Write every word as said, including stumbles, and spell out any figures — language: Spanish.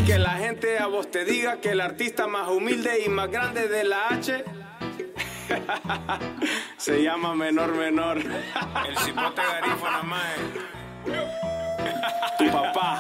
Que la gente a vos te diga que el artista más humilde y más grande de la H se llama Menor Menor. El cipote garífuna, mae. Tu papá.